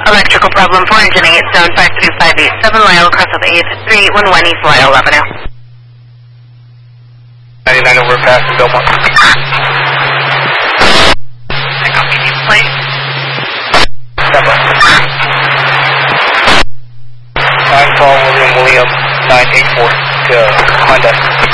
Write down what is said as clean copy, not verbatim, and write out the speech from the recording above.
Electrical problem for engineering at zone 53587 Lyle, across of 8311 East Lyle Avenue. 99 over past Belmont. I copy you, please. Stand by. 9 Paul William 984 to Honda.